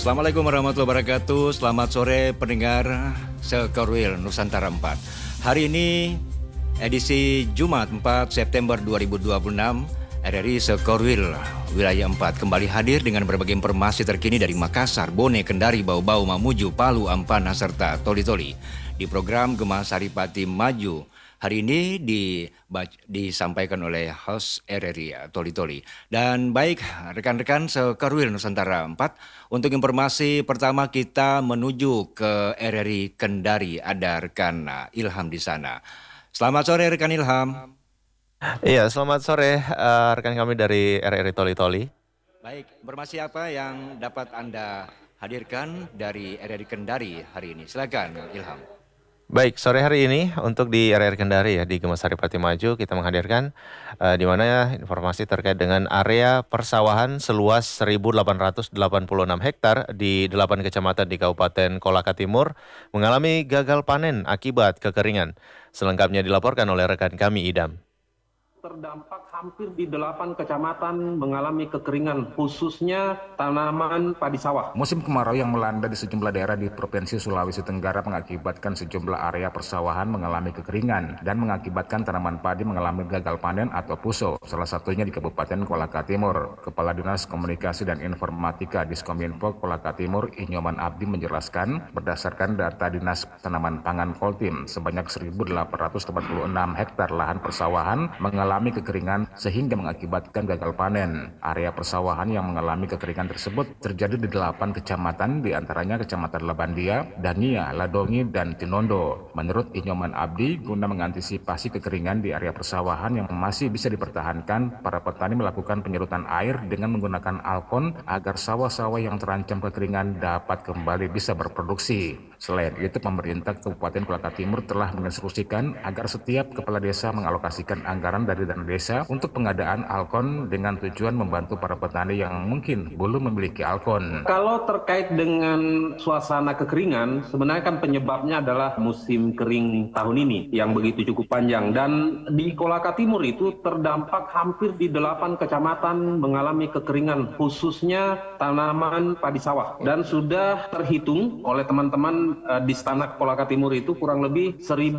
Assalamualaikum warahmatullahi wabarakatuh. Selamat sore pendengar Sekorwil Nusantara 4. Hari ini edisi Jumat 4 September 2026, RRI Sekorwil Wilayah 4 kembali hadir dengan berbagai informasi terkini dari Makassar, Bone, Kendari, Bau-Bau, Mamuju, Palu, Ampana, serta Toli-Toli. Di program Gema Saripati Maju hari ini disampaikan oleh host RRI Toli-Toli. Dan baik rekan-rekan Sekorwil Nusantara 4, untuk informasi pertama kita menuju ke RRI Kendari. Ada rekan Ilham di sana. Selamat sore rekan Ilham. Iya, selamat sore rekan kami dari RRI Toli-Toli. Baik, informasi apa yang dapat Anda hadirkan dari RRI Kendari hari ini? Silakan Ilham. Baik, sore hari ini untuk di RRI Kendari ya, di Gema Saripati Maju kita menghadirkan di mana informasi terkait dengan area persawahan seluas 1.886 hektar di 8 kecamatan di Kabupaten Kolaka Timur mengalami gagal panen akibat kekeringan. Selengkapnya dilaporkan oleh rekan kami Idam. Terdampak hampir di 8 kecamatan mengalami kekeringan, khususnya tanaman padi sawah. Musim kemarau yang melanda di sejumlah daerah di Provinsi Sulawesi Tenggara mengakibatkan sejumlah area persawahan mengalami kekeringan dan mengakibatkan tanaman padi mengalami gagal panen atau puso, salah satunya di Kabupaten Kolaka Timur. Kepala Dinas Komunikasi dan Informatika Diskominfo Kolaka Timur, Inyoman Abdi menjelaskan, berdasarkan data Dinas Tanaman Pangan Koltim, sebanyak 1.886 hektar lahan persawahan mengalami kekeringan sehingga mengakibatkan gagal panen. Area persawahan yang mengalami kekeringan tersebut terjadi di 8 kecamatan, diantaranya Kecamatan Labandia, Dania, Ladongi, dan Tinondo. Menurut Inyoman Abdi, guna mengantisipasi kekeringan di area persawahan yang masih bisa dipertahankan, para petani melakukan penyerutan air dengan menggunakan alkon agar sawah-sawah yang terancam kekeringan dapat kembali bisa berproduksi. Selain itu, pemerintah Kabupaten Kolaka Timur telah menginstruksikan agar setiap kepala desa mengalokasikan anggaran dari dana desa untuk pengadaan alkon dengan tujuan membantu para petani yang mungkin belum memiliki alkon. Kalau terkait dengan suasana kekeringan, sebenarnya kan penyebabnya adalah musim kering tahun ini yang begitu cukup panjang, dan di Kolaka Timur itu terdampak hampir di 8 kecamatan mengalami kekeringan, khususnya tanaman padi sawah, dan sudah terhitung oleh teman-teman di Stanak Kolaka Timur itu kurang lebih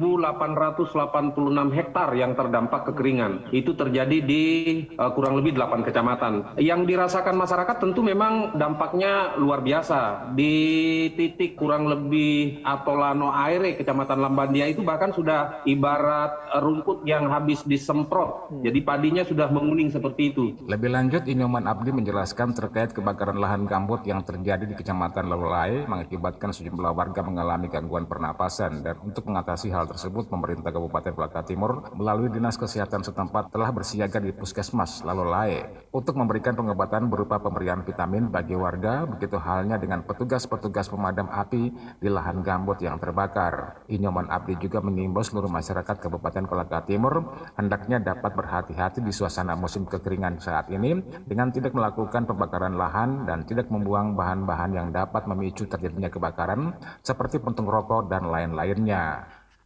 1.886 hektar yang terdampak kekeringan. Itu terjadi di kurang lebih 8 kecamatan. Yang dirasakan masyarakat tentu memang dampaknya luar biasa. Di titik kurang lebih Atolano Aire, Kecamatan Lambandia itu bahkan sudah ibarat rumput yang habis disemprot. Jadi padinya sudah menguning seperti itu. Lebih lanjut, Inyoman Abdi menjelaskan terkait kebakaran lahan gambut yang terjadi di Kecamatan Lawalai mengakibatkan sejumlah warga mengalami gangguan pernapasan, dan untuk mengatasi hal tersebut, pemerintah Kabupaten Kolaka Timur melalui Dinas Kesehatan setempat telah bersiaga di Puskesmas Lalolae untuk memberikan pengobatan berupa pemberian vitamin bagi warga, begitu halnya dengan petugas-petugas pemadam api di lahan gambut yang terbakar. Inyoman Abdi juga mengimbau seluruh masyarakat Kabupaten Kolaka Timur hendaknya dapat berhati-hati di suasana musim kekeringan saat ini dengan tidak melakukan pembakaran lahan dan tidak membuang bahan-bahan yang dapat memicu terjadinya kebakaran seperti puntung rokok dan lain-lainnya.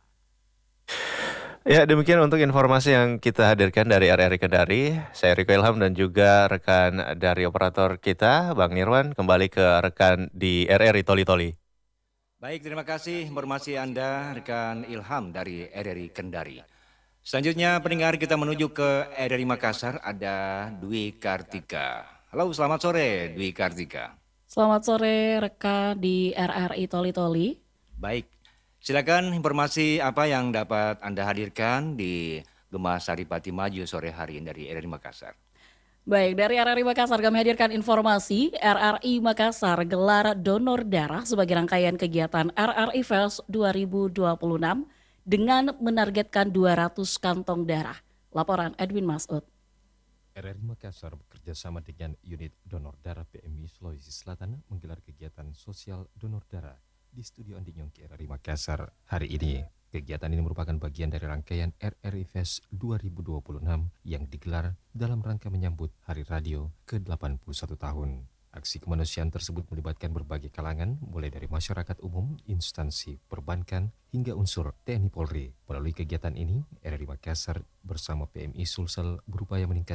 Ya, demikian untuk informasi yang kita hadirkan dari RRI Kendari. Saya Riko Ilham dan juga rekan dari operator kita, Bang Nirwan, kembali ke rekan di RRI Toli-Toli. Baik, terima kasih informasi Anda rekan Ilham dari RRI Kendari. Selanjutnya pendengar kita menuju ke RRI Makassar, ada Dwi Kartika. Halo, selamat sore Dwi Kartika. Selamat sore rekan di RRI Toli-Toli. Baik, silakan informasi apa yang dapat Anda hadirkan di Gema Saripati Maju sore hari ini dari RRI Makassar. Baik, dari RRI Makassar kami hadirkan informasi RRI Makassar gelar donor darah sebagai rangkaian kegiatan RRI Fest 2026 dengan menargetkan 200 kantong darah. Laporan Edwin Masud. RRI Makassar bekerjasama dengan unit donor darah PMI Sulawesi Selatan menggelar kegiatan sosial donor darah di Studio Andi Nyongki RRI Makassar hari ini. Kegiatan ini merupakan bagian dari rangkaian RRI Fest 2026 yang digelar dalam rangka menyambut Hari Radio ke-81 tahun. Aksi kemanusiaan tersebut melibatkan berbagai kalangan, mulai dari masyarakat umum, instansi perbankan, hingga unsur TNI Polri. Melalui kegiatan ini, RRI Makassar bersama PMI Sulsel berupaya meningkatkan